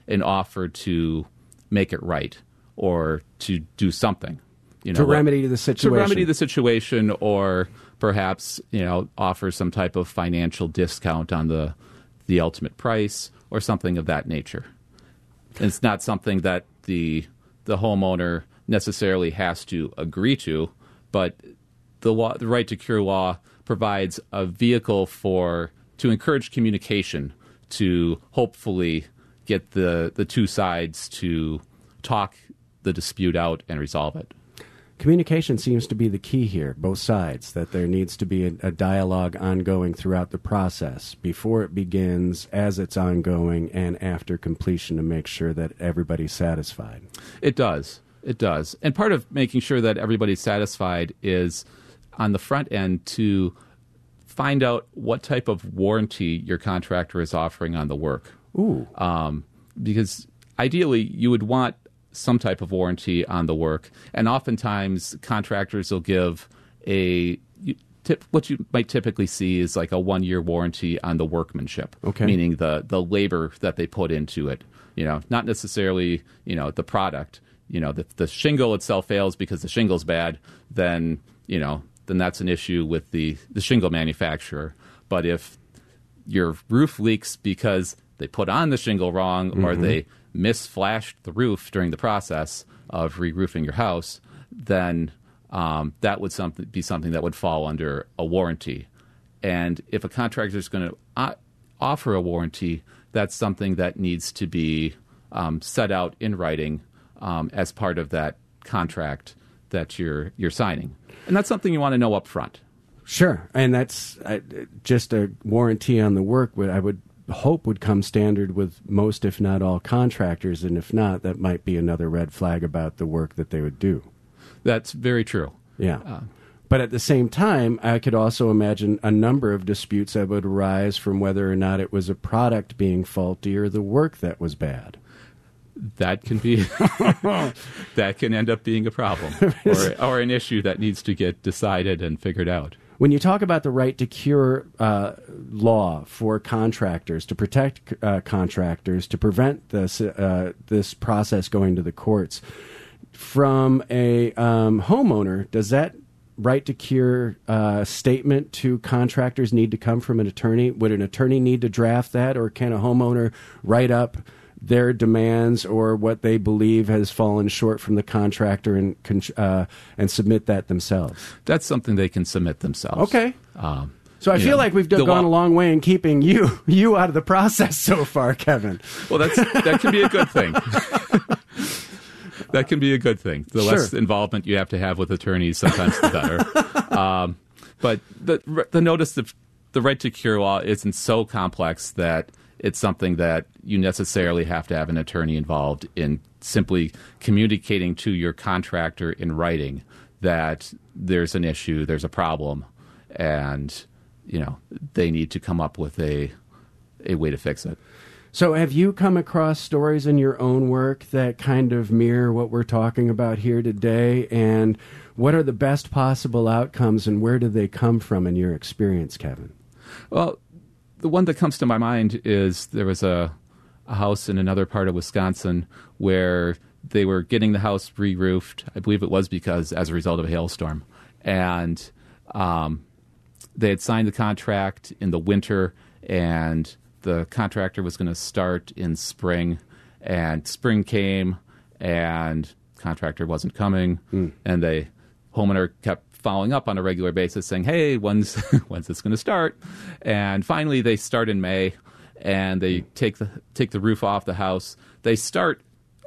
an offer to make it right or to do something. To remedy the situation. To remedy the situation, or perhaps, offer some type of financial discount on the ultimate price or something of that nature. And it's not something that the homeowner necessarily has to agree to, but the right to cure law provides a vehicle to encourage communication, to hopefully get the two sides to talk the dispute out and resolve it. Communication seems to be the key here, both sides, that there needs to be a dialogue ongoing throughout the process, before it begins, as it's ongoing, and after completion, to make sure that everybody's satisfied. It does. It does. And part of making sure that everybody's satisfied is on the front end to find out what type of warranty your contractor is offering on the work. Ooh. Because ideally, you would want some type of warranty on the work. And oftentimes, contractors will give what you might typically see is like a 1-year warranty on the workmanship, meaning the labor that they put into it. Not necessarily, the product. If the shingle itself fails because the shingle's bad, then that's an issue with the shingle manufacturer. But if your roof leaks because they put on the shingle wrong, or they misflashed the roof during the process of re-roofing your house, then that would be something that would fall under a warranty. And if a contractor is going to offer a warranty, that's something that needs to be set out in writing as part of that contract that you're signing. And that's something you want to know up front. Sure. And that's just a warranty on the work, I would hope would come standard with most, if not all, contractors. And if not, that might be another red flag about the work that they would do. That's very true. Yeah. But at the same time, I could also imagine a number of disputes that would arise from whether or not it was a product being faulty or the work that was bad. That can be that can end up being a problem or an issue that needs to get decided and figured out. When you talk about the right to cure law for contractors, to protect contractors, to prevent this process going to the courts, from a homeowner, does that right to cure statement to contractors need to come from an attorney? Would an attorney need to draft that, or can a homeowner write up their demands or what they believe has fallen short from the contractor and submit that themselves? That's something they can submit themselves. Okay. So I feel like we've gone a long way in keeping you out of the process so far, Kevin. Well, that can be a good thing. That can be a good thing. The less involvement you have to have with attorneys, sometimes the better. But the notice of the right to cure law isn't so complex that it's something that you necessarily have to have an attorney involved in. Simply communicating to your contractor in writing that there's an issue, there's a problem, and they need to come up with a way to fix it. So have you come across stories in your own work that kind of mirror what we're talking about here today? And what are the best possible outcomes, and where do they come from in your experience, Kevin? Well, the one that comes to my mind is there was a house in another part of Wisconsin where they were getting the house re-roofed. I believe it was as a result of a hailstorm. And they had signed the contract in the winter, and the contractor was going to start in spring. And spring came, and contractor wasn't coming. And the homeowner kept following up on a regular basis saying, hey, when's this going to start? And finally they start in May, and they take the roof off the house. They start,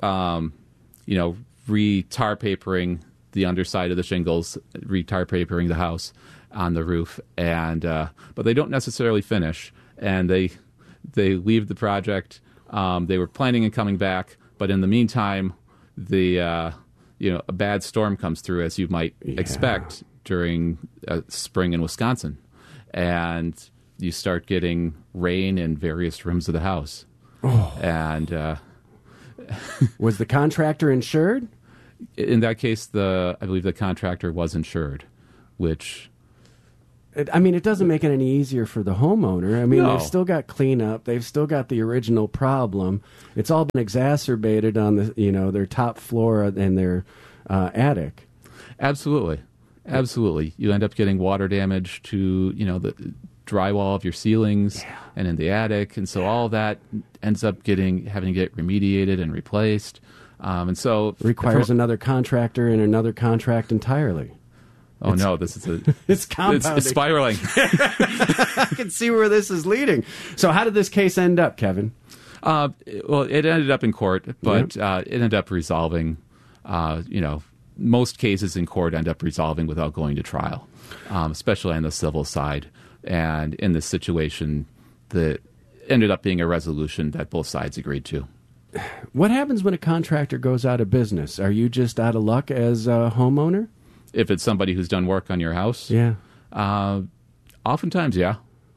re-tar papering the underside of the shingles, re-tar papering the house on the roof, and but they don't necessarily finish, and they leave the project. They were planning on coming back, but in the meantime, a bad storm comes through, as you might expect during spring in Wisconsin, and you start getting rain in various rooms of the house. And was the contractor insured? In that case, I believe the contractor was insured, which It doesn't make it any easier for the homeowner. I mean, No. they've still got cleanup. They've still got the original problem. It's all been exacerbated on their top floor and their attic. Absolutely. You end up getting water damage to, the drywall of your ceilings and in the attic. And so all that ends up having to get remediated and replaced. And so Requires another contractor and another contract entirely. This is It's compounding. It's spiraling. I can see where this is leading. So how did this case end up, Kevin? It ended up in court, but it ended up resolving. Most cases in court end up resolving without going to trial, especially on the civil side. And in this situation, that ended up being a resolution that both sides agreed to. What happens when a contractor goes out of business? Are you just out of luck as a homeowner? If it's somebody who's done work on your house? Yeah. Oftentimes, yeah.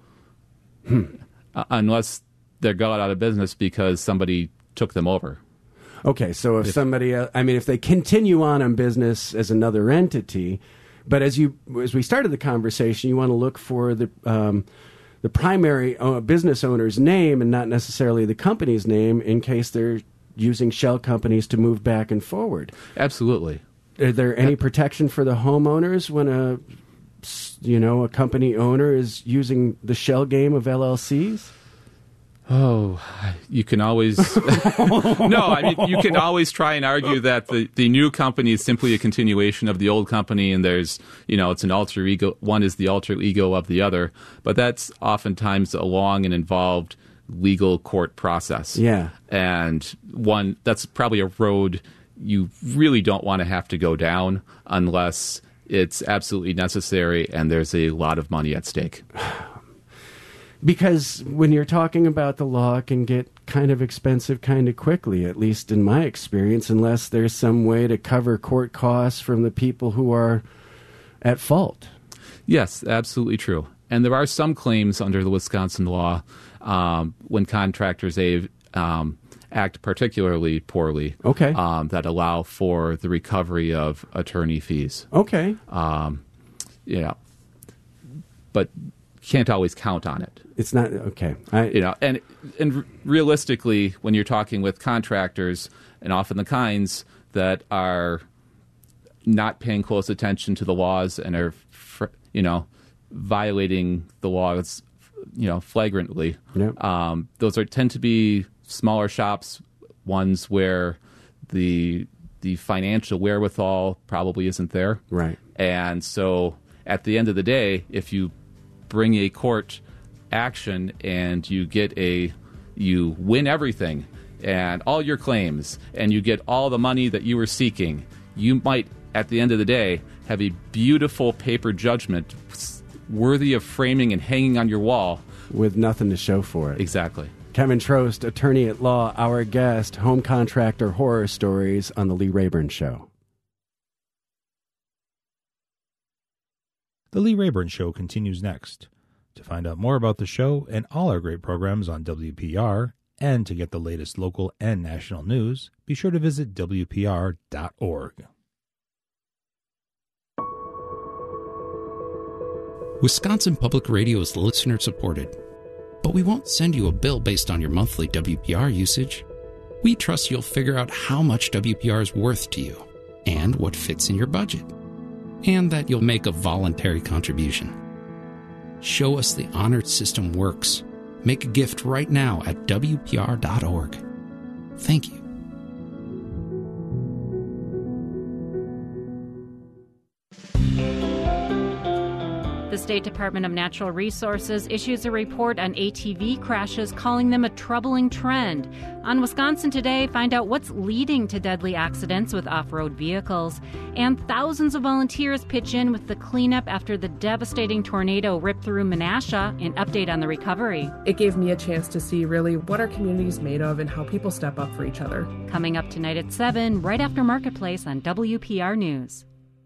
Unless they're going out of business because somebody took them over. Okay, so if they continue on business as another entity, but as we started the conversation, you want to look for the primary business owner's name and not necessarily the company's name in case they're using shell companies to move back and forward. Absolutely. Are there any protection for the homeowners when a company owner is using the shell game of LLCs? Oh, you can always you can always try and argue that the new company is simply a continuation of the old company, and there's it's an alter ego. One is the alter ego of the other, but that's oftentimes a long and involved legal court process. Yeah, and that's probably a road you really don't want to have to go down unless it's absolutely necessary and there's a lot of money at stake. Because when you're talking about the law, it can get kind of expensive kind of quickly, at least in my experience, unless there's some way to cover court costs from the people who are at fault. Yes, absolutely true. And there are some claims under the Wisconsin law when contractors act particularly poorly that allow for the recovery of attorney fees. Okay. But can't always count on it. It's not okay. And realistically, when you're talking with contractors, and often the kinds that are not paying close attention to the laws and are, violating the laws, flagrantly. Yep. Those tend to be smaller shops, ones where the financial wherewithal probably isn't there. Right. And so, at the end of the day, if you bring a court action and you win everything and all your claims and you get all the money that you were seeking, you might, at the end of the day, have a beautiful paper judgment worthy of framing and hanging on your wall. With nothing to show for it. Exactly. Kevin Trost, attorney at law, our guest, Home Contractor Horror Stories on The Lee Rayburn Show. The Lee Rayburn Show continues next. To find out more about the show and all our great programs on WPR, and to get the latest local and national news, be sure to visit WPR.org. Wisconsin Public Radio is listener-supported, but we won't send you a bill based on your monthly WPR usage. We trust you'll figure out how much WPR is worth to you and what fits in your budget, and that you'll make a voluntary contribution. Show us the honored system works. Make a gift right now at WPR.org. Thank you. The State Department of Natural Resources issues a report on ATV crashes, calling them a troubling trend. On Wisconsin Today, find out what's leading to deadly accidents with off-road vehicles. And thousands of volunteers pitch in with the cleanup after the devastating tornado ripped through Menasha. An update on the recovery. It gave me a chance to see really what our community is made of and how people step up for each other. Coming up tonight at 7, right after Marketplace on WPR News.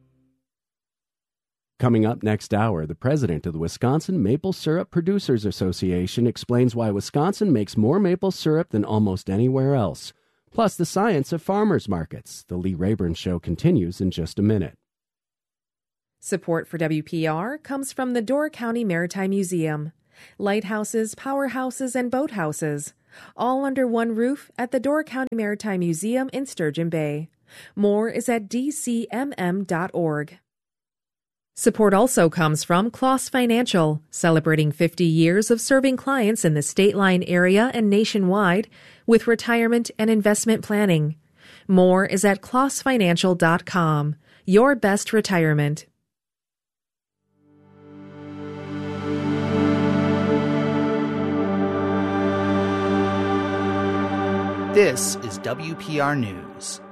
Coming up next hour, the president of the Wisconsin Maple Syrup Producers Association explains why Wisconsin makes more maple syrup than almost anywhere else. Plus, the science of farmers markets. The Lee Rayburn Show continues in just a minute. Support for WPR comes from the Door County Maritime Museum. Lighthouses, powerhouses, and boathouses, all under one roof at the Door County Maritime Museum in Sturgeon Bay. More is at dcmm.org. Support also comes from Kloss Financial, celebrating 50 years of serving clients in the State Line area and nationwide with retirement and investment planning. More is at klossfinancial.com. Your best retirement. This is WPR News.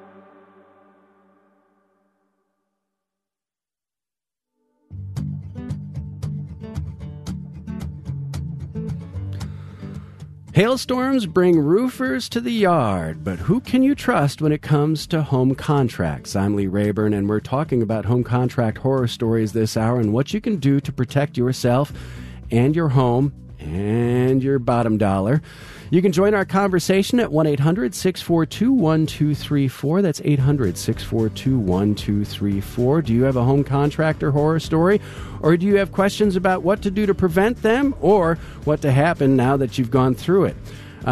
Hailstorms bring roofers to the yard, but who can you trust when it comes to home contracts? I'm Lee Rayburn, and we're talking about home contract horror stories this hour and what you can do to protect yourself and your home and your bottom dollar. You can join our conversation at 1-800-642-1234. That's 800-642-1234. Do you have a home contractor horror story? Or do you have questions about what to do to prevent them or what to happen now that you've gone through it?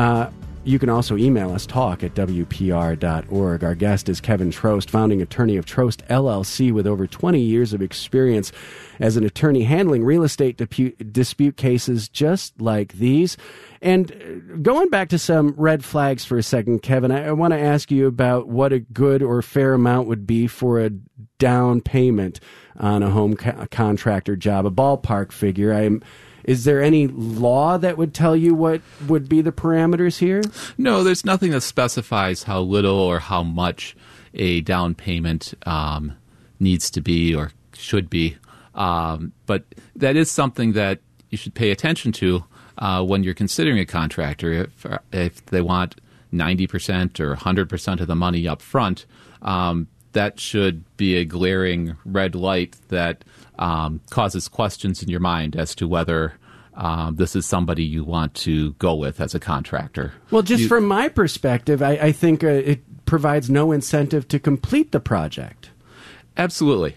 You can also email us, talk@wpr.org. Our guest is Kevin Trost, founding attorney of Trost LLC with over 20 years of experience as an attorney handling real estate dispute cases just like these. And going back to some red flags for a second, Kevin, I want to ask you about what a good or fair amount would be for a down payment on a home contractor job, a ballpark figure. Is there any law that would tell you what would be the parameters here? No, there's nothing that specifies how little or how much a down payment needs to be or should be. But that is something that you should pay attention to when you're considering a contractor. If they want 90% or 100% of the money up front, that should be a glaring red light that causes questions in your mind as to whether this is somebody you want to go with as a contractor. Well, from my perspective, I think it provides no incentive to complete the project. Absolutely.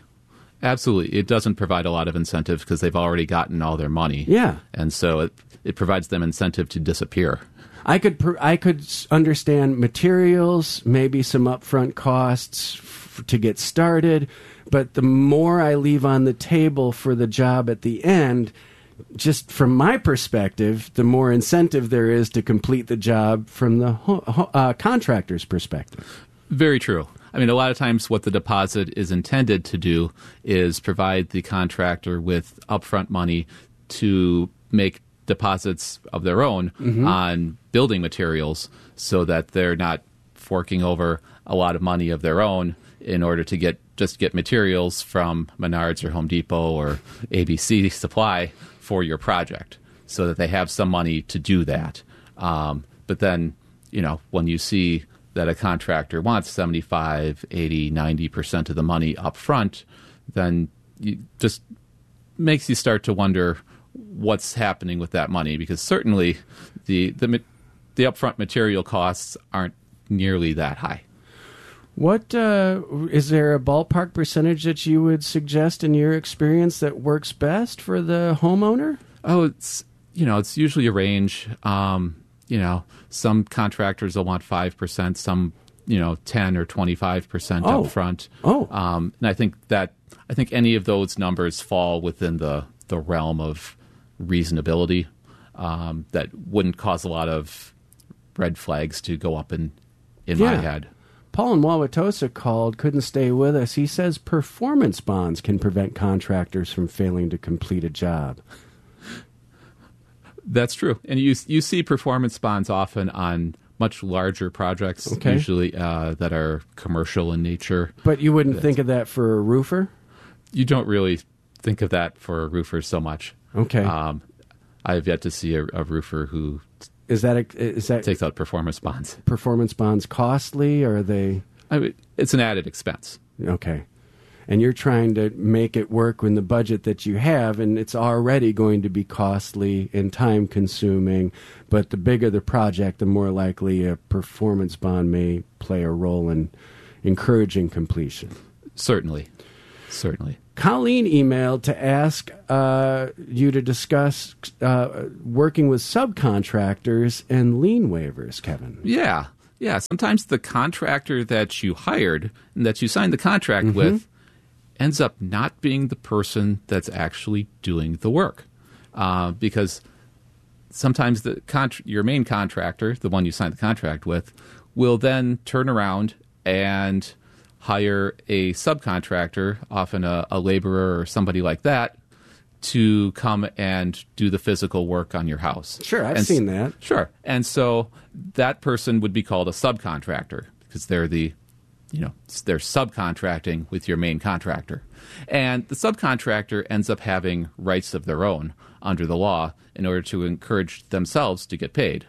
It doesn't provide a lot of incentive because they've already gotten all their money. Yeah. And so it provides them incentive to disappear. I could understand materials, maybe some upfront costs to get started, but the more I leave on the table for the job at the end, just from my perspective, the more incentive there is to complete the job from the contractor's perspective. Very true. I mean, a lot of times what the deposit is intended to do is provide the contractor with upfront money to make deposits of their own on building materials so that they're not forking over a lot of money of their own in order to get materials from Menards or Home Depot or ABC Supply for your project, so that they have some money to do that. But then, when you see that a contractor wants 75, 80, 90% of the money up front, then it just makes you start to wonder what's happening with that money, because certainly the upfront material costs aren't nearly that high. What is there a ballpark percentage that you would suggest in your experience that works best for the homeowner? Oh, it's usually a range. Some contractors will want 5%, some 10 or 25% up front. And I think any of those numbers fall within the realm of reasonability. That wouldn't cause a lot of red flags to go up in my head. Paul in Wauwatosa called, couldn't stay with us. He says performance bonds can prevent contractors from failing to complete a job. That's true. And you see performance bonds often on much larger projects, usually that are commercial in nature. But you wouldn't think of that for a roofer? You don't really think of that for a roofer so much. Okay. I've yet to see a roofer who Is that takes out performance bonds. Performance bonds costly, or are they? It's an added expense. Okay. And you're trying to make it work in the budget that you have, and it's already going to be costly and time-consuming. But the bigger the project, the more likely a performance bond may play a role in encouraging completion. Certainly. Colleen emailed to ask you to discuss working with subcontractors and lien waivers, Kevin. Yeah. Sometimes the contractor that you hired and that you signed the contract with ends up not being the person that's actually doing the work. Because sometimes your main contractor, the one you signed the contract with, will then turn around and hire a subcontractor, often a laborer or somebody like that, to come and do the physical work on your house. Sure, I've seen that. Sure. And so that person would be called a subcontractor because they're subcontracting with your main contractor. And the subcontractor ends up having rights of their own under the law in order to encourage themselves to get paid.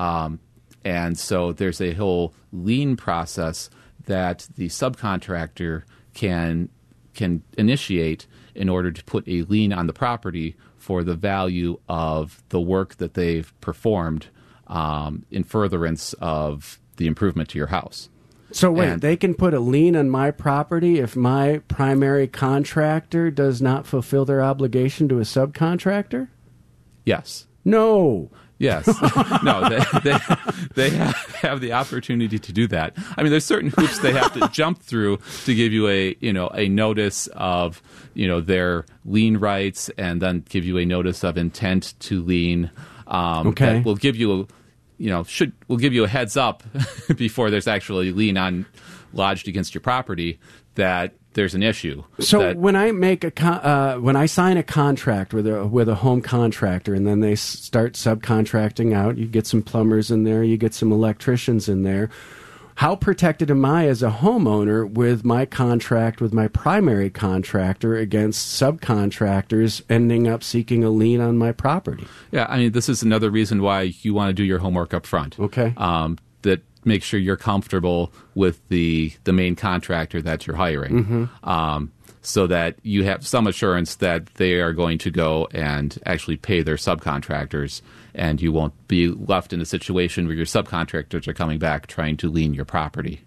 And so there's a whole lien process that the subcontractor can initiate in order to put a lien on the property for the value of the work that they've performed in furtherance of the improvement to your house. So wait, they can put a lien on my property if my primary contractor does not fulfill their obligation to a subcontractor? Yes. No. Yes. No, they have the opportunity to do that. I mean, there's certain hoops they have to jump through to give you a notice of, their lien rights, and then give you a notice of intent to lien. Okay. That will give you will give you a heads up before there's actually a lien lodged against your property that there's an issue. So when I make when I sign a contract with a home contractor, and then they start subcontracting out, you get some plumbers in there, you get some electricians in there. How protected am I as a homeowner with my contract with my primary contractor against subcontractors ending up seeking a lien on my property? Yeah, I mean, this is another reason why you want to do your homework up front. Okay. That make sure you're comfortable with the main contractor that you're hiring, so that you have some assurance that they are going to go and actually pay their subcontractors, and you won't be left in a situation where your subcontractors are coming back trying to lien your property.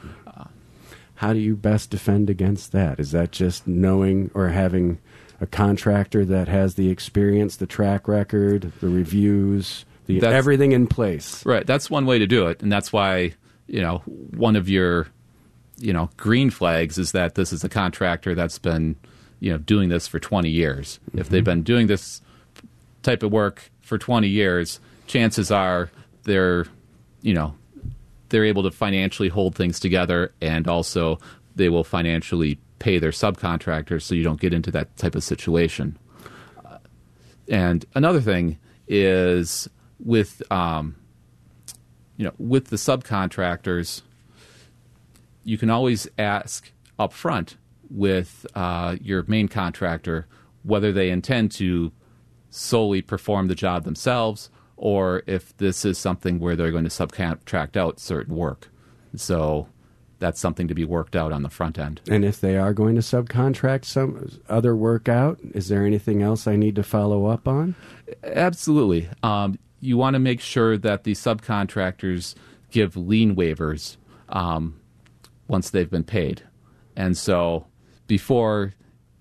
How do you best defend against that? Is that just knowing or having a contractor that has the experience, the track record, the reviews, everything in place? Right. That's one way to do it. And that's why, one of your, green flags is that this is a contractor that's been, doing this for 20 years. If they've been doing this type of work for 20 years, chances are they're able to financially hold things together, and also they will financially pay their subcontractors so you don't get into that type of situation. And another thing is with the subcontractors, you can always ask up front with your main contractor whether they intend to solely perform the job themselves, or if this is something where they're going to subcontract out certain work. So that's something to be worked out on the front end. And if they are going to subcontract some other work out, is there anything else I need to follow up on? Absolutely. You want to make sure that the subcontractors give lien waivers once they've been paid. And so before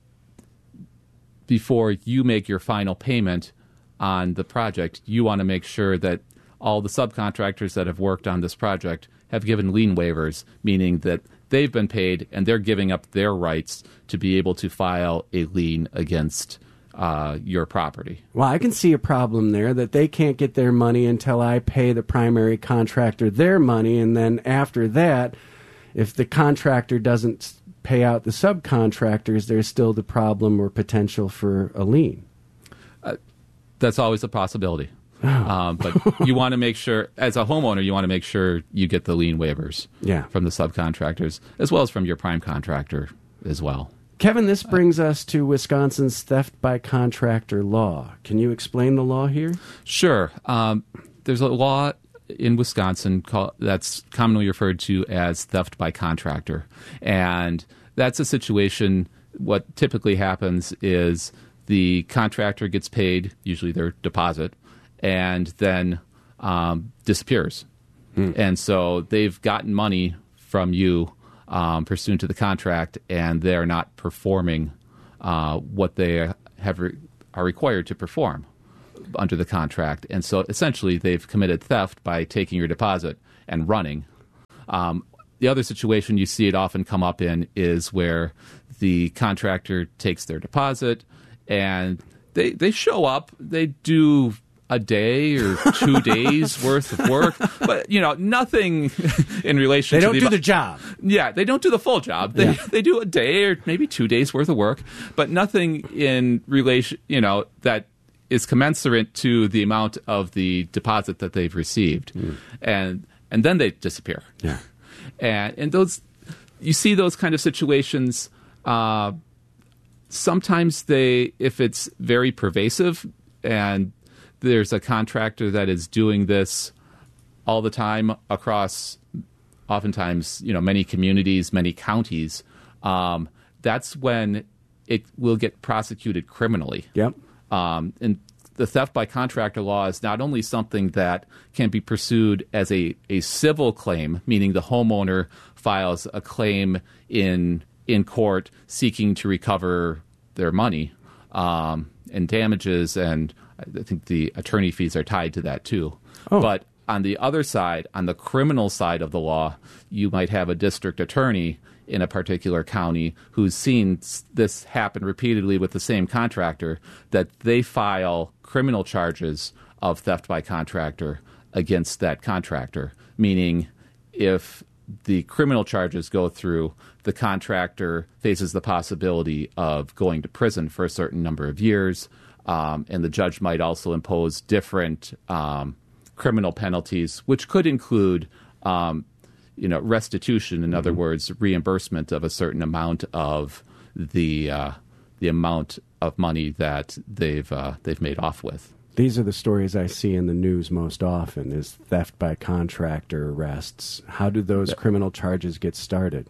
you make your final payment on the project, you want to make sure that all the subcontractors that have worked on this project have given lien waivers, meaning that they've been paid and they're giving up their rights to be able to file a lien against your property. Well, I can see a problem there, that they can't get their money until I pay the primary contractor their money, and then after that, if the contractor doesn't pay out the subcontractors, there's still the problem or potential for a lien. That's always a possibility. But you want to make sure, as a homeowner, you want to make sure you get the lien waivers from the subcontractors, as well as from your prime contractor as well. Kevin, this brings us to Wisconsin's theft by contractor law. Can you explain the law here? Sure. There's a law in Wisconsin that's commonly referred to as theft by contractor. And that's a situation, what typically happens is the contractor gets paid, usually their deposit, and then disappears. And so they've gotten money from you pursuant to the contract, and they're not performing what they are required to perform under the contract. And so essentially they've committed theft by taking your deposit and running. The other situation you see it often come up in is where the contractor takes their deposit and they show up, they do a day or 2 days worth of work, but nothing in relation to they don't do the job. Yeah, they don't do the full job. They do a day or maybe 2 days worth of work, but nothing in relation, that is commensurate to the amount of the deposit that they've received. And then they disappear. Yeah. And those, you see those kind of situations. Sometimes if it's very pervasive and there's a contractor that is doing this all the time across, oftentimes, many communities, many counties, that's when it will get prosecuted criminally. Yep. And the theft by contractor law is not only something that can be pursued as a civil claim, meaning the homeowner files a claim in court seeking to recover their money and damages, and I think the attorney fees are tied to that too. Oh. But on the other side, on the criminal side of the law, you might have a district attorney in a particular county who's seen this happen repeatedly with the same contractor, that they file criminal charges of theft by contractor against that contractor, meaning if the criminal charges go through, the contractor faces the possibility of going to prison for a certain number of years, and the judge might also impose different criminal penalties, which could include restitution, in other words, reimbursement of a certain amount of the amount of money that they've made off with. These are the stories I see in the news most often, is theft by contractor arrests. How do those criminal charges get started?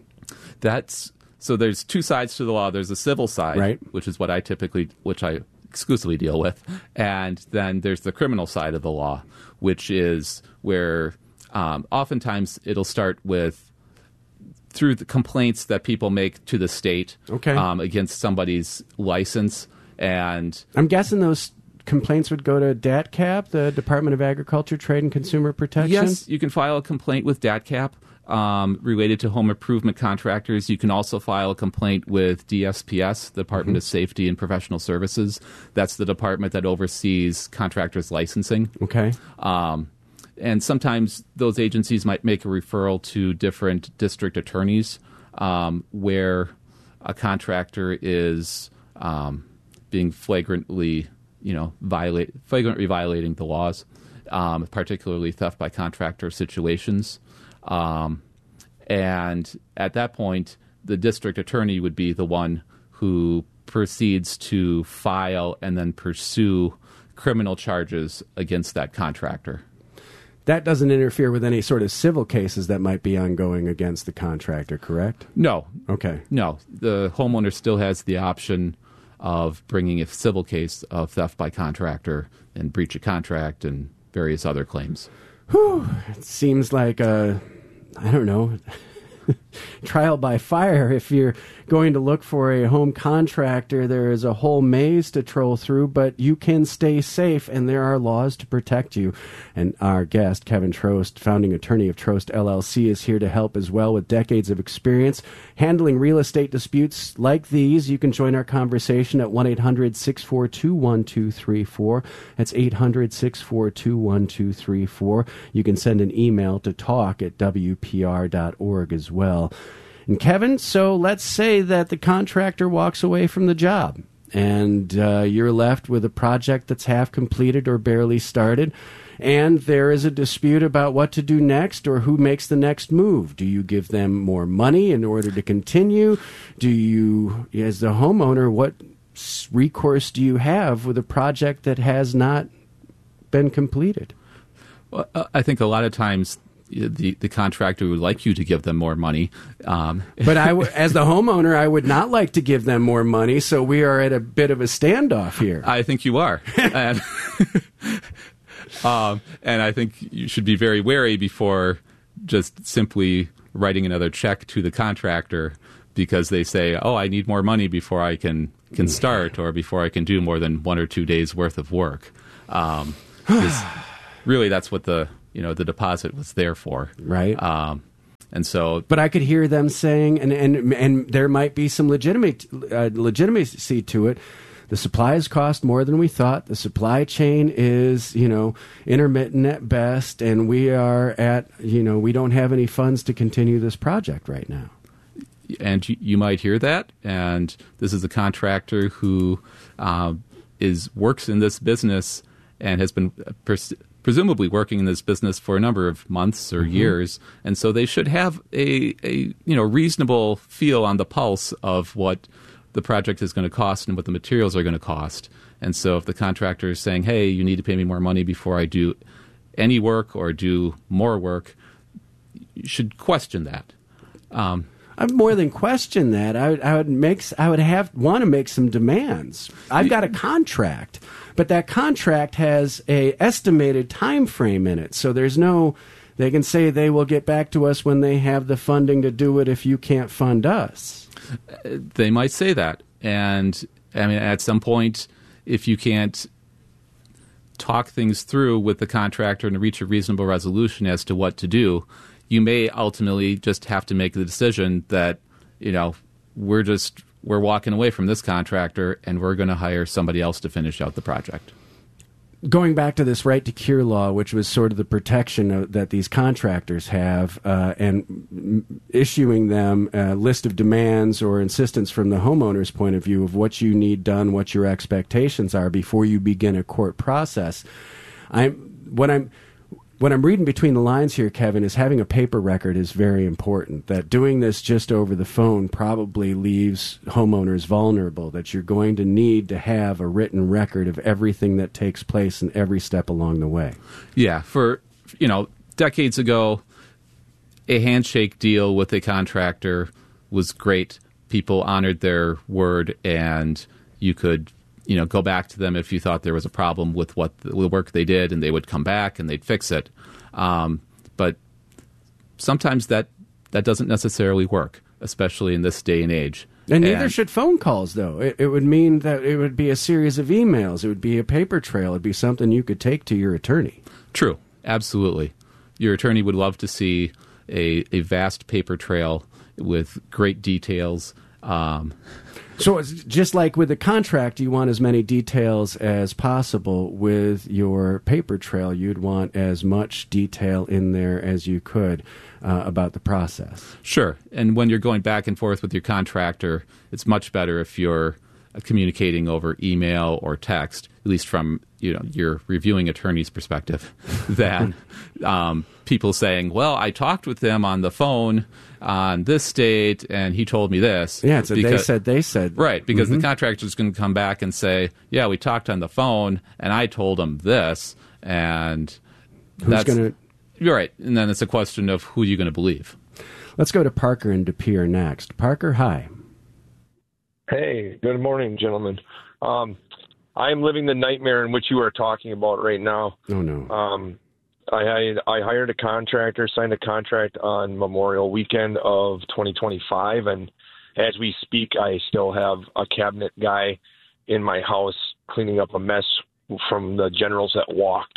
So there's two sides to the law. There's the civil side, right, which is what I exclusively deal with, and then there's the criminal side of the law, which is where oftentimes it'll start through the complaints that people make to the state against somebody's license. And I'm guessing those complaints would go to DATCAP, the Department of Agriculture, Trade and Consumer Protection? Yes, you can file a complaint with DATCAP related to home improvement contractors. You can also file a complaint with DSPS, the Department of Safety and Professional Services. That's the department that oversees contractors' licensing. Okay. And sometimes those agencies might make a referral to different district attorneys where a contractor is being flagrantly violating the laws, particularly theft by contractor situations. And at that point, the district attorney would be the one who proceeds to file and then pursue criminal charges against that contractor. That doesn't interfere with any sort of civil cases that might be ongoing against the contractor, correct? No. Okay. No. The homeowner still has the option of bringing a civil case of theft by contractor and breach of contract and various other claims. Whew. It seems like trial by fire. If you're going to look for a home contractor, there is a whole maze to troll through, but you can stay safe, and there are laws to protect you. And our guest, Kevin Trost, founding attorney of Trost LLC, is here to help as well with decades of experience handling real estate disputes like these. You can join our conversation at 1-800-642-1234. That's 800-642-1234. You can send an email to talk@wpr.org as well. And Kevin, so let's say that the contractor walks away from the job and you're left with a project that's half completed or barely started, and there is a dispute about what to do next or who makes the next move. Do you give them more money in order to continue? Do you, as the homeowner, what recourse do you have with a project that has not been completed? Well, I think a lot of times the contractor would like you to give them more money. But as the homeowner, I would not like to give them more money, so we are at a bit of a standoff here. I think you are. And I think you should be very wary before just simply writing another check to the contractor because they say, oh, I need more money before I can start, or before I can do more than 1 or 2 days worth of work. Really, that's what the deposit was there for. Right. And so, but I could hear them saying, and there might be some legitimacy to it. The supplies cost more than we thought. The supply chain is, intermittent at best, and we are at, we don't have any funds to continue this project right now. And you might hear that, and this is a contractor who works in this business and has been presumably working in this business for a number of months or years, and so they should have a reasonable feel on the pulse of what the project is going to cost and what the materials are going to cost. And so if the contractor is saying, hey, you need to pay me more money before I do any work or do more work, you should question that. I'd more than question that. I would want to make some demands. I've got a contract, but that contract has a estimated time frame in it. So there's no, they can say they will get back to us when they have the funding to do it if you can't fund us. They might say that. And I mean, at some point, if you can't talk things through with the contractor and reach a reasonable resolution as to what to do, you may ultimately just have to make the decision that, we're walking away from this contractor and we're going to hire somebody else to finish out the project. Going back to this right to cure law, which was sort of the protection that these contractors have, and issuing them a list of demands or insistence from the homeowner's point of view of what you need done, what your expectations are before you begin a court process. What I'm reading between the lines here, Kevin, is having a paper record is very important. That doing this just over the phone probably leaves homeowners vulnerable, that you're going to need to have a written record of everything that takes place in every step along the way. Yeah, for, decades ago, a handshake deal with a contractor was great. People honored their word, and you could go back to them if you thought there was a problem with what the work they did, and they would come back and they'd fix it. But sometimes that doesn't necessarily work, especially in this day and age. And neither should phone calls, though. It would mean that it would be a series of emails. It would be a paper trail. It would be something you could take to your attorney. True. Absolutely. Your attorney would love to see a vast paper trail with great details. So it's just like with the contract, you want as many details as possible. With your paper trail, you'd want as much detail in there as you could about the process. Sure. And when you're going back and forth with your contractor, it's much better if you're communicating over email or text, at least from your reviewing attorney's perspective, than people saying, well, I talked with them on the phone on this date, and he told me this. Yeah, so they said. Right, because the contractor's going to come back and say, yeah, we talked on the phone, and I told him this, and who's going to... You're right, and then it's a question of who you're going to believe. Let's go to Parker and De Pere next. Parker, hi. Hey, good morning, gentlemen. I am living the nightmare in which you are talking about right now. Oh, no. I hired a contractor, signed a contract on Memorial Weekend of 2025, and as we speak, I still have a cabinet guy in my house cleaning up a mess from the generals that walked.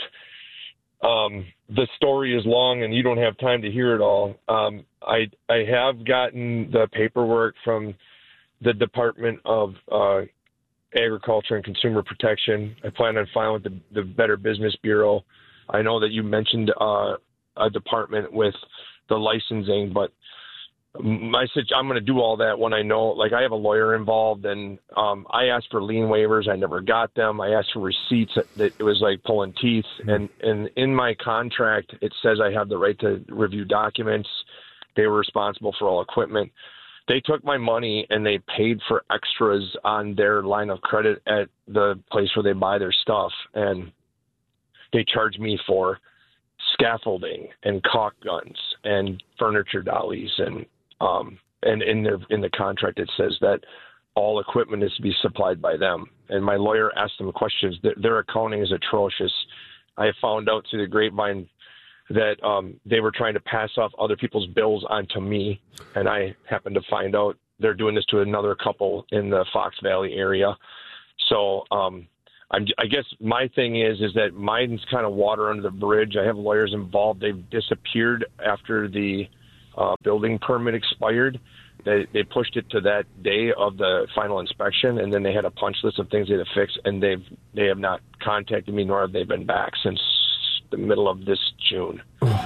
The story is long, and you don't have time to hear it all. I have gotten the paperwork from the Department of Agriculture and Consumer Protection. I plan on filing with the Better Business Bureau. I know that you mentioned a department with the licensing, but I'm going to do all that when I know, like I have a lawyer involved, and I asked for lien waivers. I never got them. I asked for receipts. That it was like pulling teeth. And in my contract, it says I have the right to review documents. They were responsible for all equipment. They took my money and they paid for extras on their line of credit at the place where they buy their stuff. And they charged me for scaffolding and caulk guns and furniture dollies. And in the contract, it says that all equipment is to be supplied by them. And my lawyer asked them questions. Their accounting is atrocious. I found out through the grapevine that they were trying to pass off other people's bills onto me, and I happened to find out they're doing this to another couple in the Fox Valley area. So I guess my thing is that mine's kind of water under the bridge. I have lawyers involved. They've disappeared after the building permit expired. They pushed it to that day of the final inspection, and then they had a punch list of things they had to fix, and they have not contacted me, nor have they been back since the middle of this June.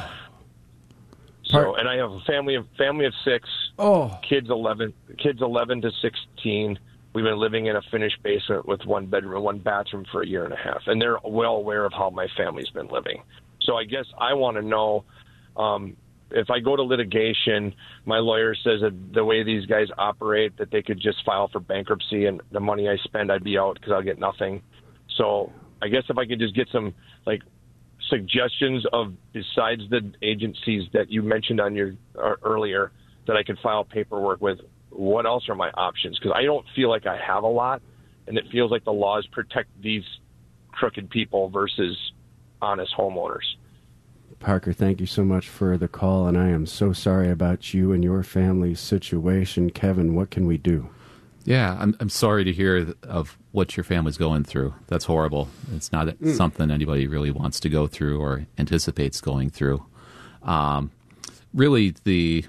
So, and I have a family of 6. Kids 11 to 16. We've been living in a finished basement with 1 bedroom, 1 bathroom for a year and a half, and they're well aware of how my family's been living. So I guess I want to know, if I go to litigation, my lawyer says that the way these guys operate, that they could just file for bankruptcy, and the money I spend, I'd be out because I'll get nothing. So I guess if I could just get some suggestions of, besides the agencies that you mentioned on your earlier, that I could file paperwork with, what else are my options? Because I don't feel like I have a lot, and it feels like the laws protect these crooked people versus honest homeowners. Parker, thank you so much for the call, and I am so sorry about you and your family's situation. Kevin, what can we do? Yeah, I'm sorry to hear of what your family's going through. That's horrible. It's not something anybody really wants to go through or anticipates going through. Really, the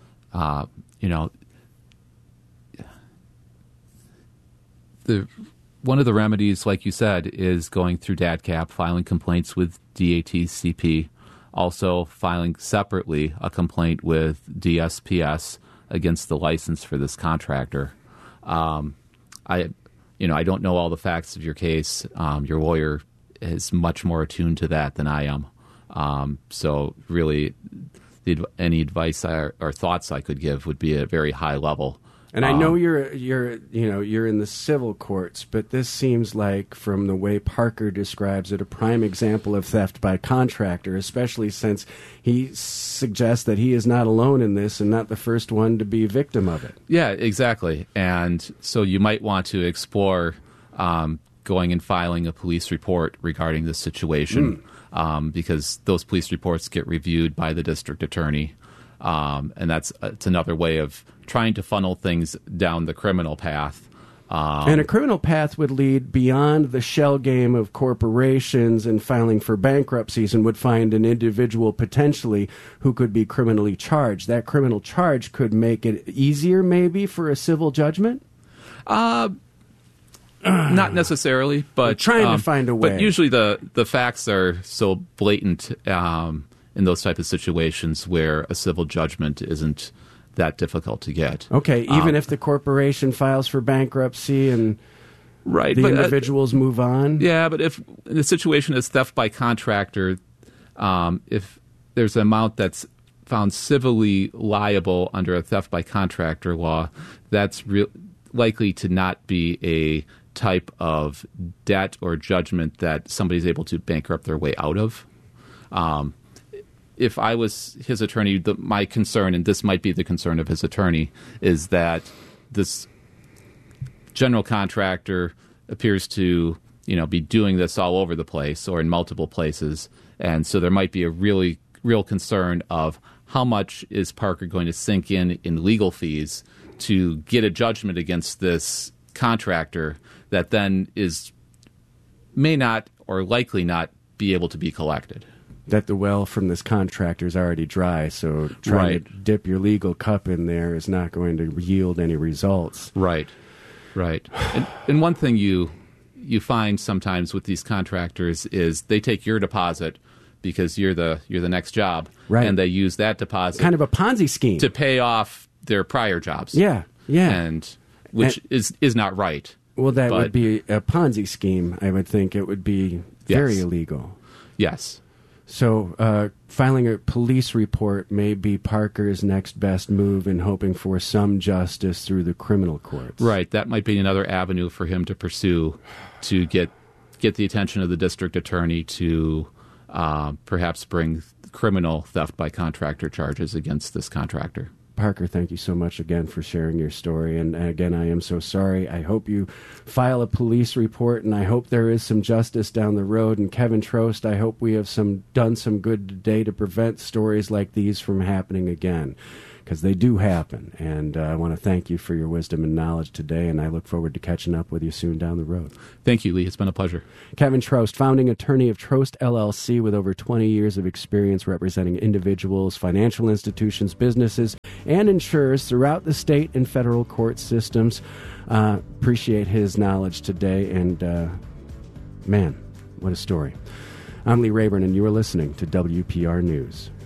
one of the remedies, like you said, is going through DADCAP, filing complaints with DATCP, also filing separately a complaint with DSPS against the license for this contractor. I don't know all the facts of your case. Your lawyer is much more attuned to that than I am. So really, any advice or thoughts I could give would be at a very high level. And I know you're in the civil courts, but this seems like, from the way Parker describes it, a prime example of theft by contractor, especially since he suggests that he is not alone in this and not the first one to be victim of it. Yeah, exactly. And so you might want to explore going and filing a police report regarding this situation, because those police reports get reviewed by the district attorney. And it's another way of trying to funnel things down the criminal path. And a criminal path would lead beyond the shell game of corporations and filing for bankruptcies, and would find an individual potentially who could be criminally charged. That criminal charge could make it easier, maybe, for a civil judgment? Not necessarily, but I'm trying to find a way. But usually the facts are so blatant in those type of situations where a civil judgment isn't that difficult to get. Okay, even if the corporation files for bankruptcy and the individuals move on? Yeah, but if the situation is theft by contractor, if there's an amount that's found civilly liable under a theft by contractor law, that's likely to not be a type of debt or judgment that somebody's able to bankrupt their way out of. If I was his attorney, my concern, and this might be the concern of his attorney, is that this general contractor appears to, be doing this all over the place or in multiple places, and so there might be a real concern of how much is Parker going to sink in legal fees to get a judgment against this contractor that then may not or likely not be able to be collected. That the well from this contractor is already dry, so trying to dip your legal cup in there is not going to yield any results. Right. And one thing you find sometimes with these contractors is they take your deposit because you're the next job, and they use that deposit, kind of a Ponzi scheme, to pay off their prior jobs. Yeah, and which is not right. Well, that would be a Ponzi scheme. I would think it would be very illegal. Yes. So filing a police report may be Parker's next best move in hoping for some justice through the criminal courts. Right. That might be another avenue for him to pursue to get the attention of the district attorney to perhaps bring criminal theft by contractor charges against this contractor. Parker, thank you so much again for sharing your story. And again, I am so sorry. I hope you file a police report, and I hope there is some justice down the road. And Kevin Trost, I hope we have done some good today to prevent stories like these from happening again. because they do happen. And I want to thank you for your wisdom and knowledge today, and I look forward to catching up with you soon down the road. Thank you, Lee. It's been a pleasure. Kevin Trost, founding attorney of Trost LLC with over 20 years of experience representing individuals, financial institutions, businesses, and insurers throughout the state and federal court systems. Appreciate his knowledge today, and man, what a story. I'm Lee Rayburn, and you are listening to WPR News.